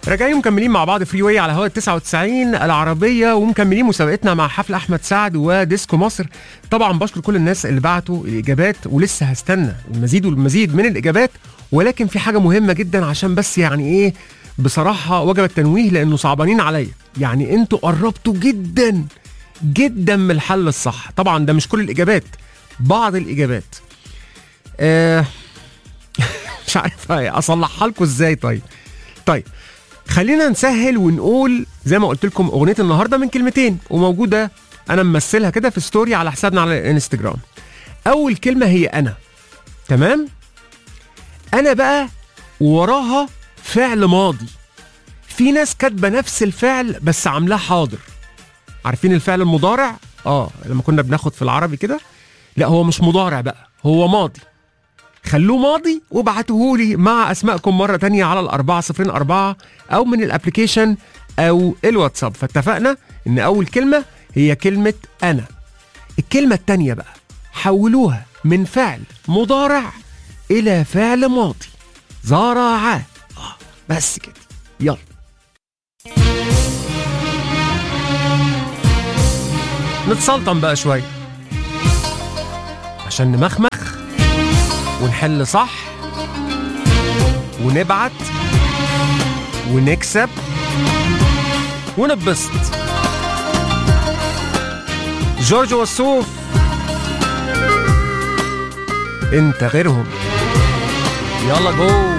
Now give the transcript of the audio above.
راجعين مكملين مع بعض فري واي على هوا 99 العربية، ومكملين مسابقتنا مع حفل أحمد سعد وديسكو مصر. طبعا بشكر كل الناس اللي بعتوا الإجابات، ولسه هستنى المزيد والمزيد من الإجابات. ولكن في حاجة مهمة جدا، عشان بس يعني إيه، بصراحة وجب التنويه لأنه صعبانين عليا. يعني أنتوا قربتوا جدا جدا من الحل الصح. طبعا ده مش كل الإجابات، بعض الإجابات. مش عارف أصلحها لكم إزاي. طيب خلينا نسهل ونقول زي ما قلت لكم أغنية النهاردة من كلمتين، وموجودة أنا ممثلها كده في ستوري على حسابنا على الانستجرام. أول كلمة هي أنا، تمام؟ أنا بقى وراها فعل ماضي. في ناس كاتبة نفس الفعل بس عاملاه حاضر. عارفين الفعل المضارع؟ لما كنا بناخد في العربي كده. لا، هو مش مضارع بقى، هو ماضي. خلوه ماضي وابعتوهولي مع اسمائكم مرة تانية على 404 او من الابليكيشن او الواتساب. فاتفقنا ان اول كلمة هي كلمة انا. الكلمة التانية بقى حولوها من فعل مضارع الى فعل ماضي. زرع. بس كده، يلا. نتسلطن بقى شوية عشان نمخمخ ونحل صح ونبعت ونكسب ونبسط. جورج وسوف، انت غيرهم. يلا جو.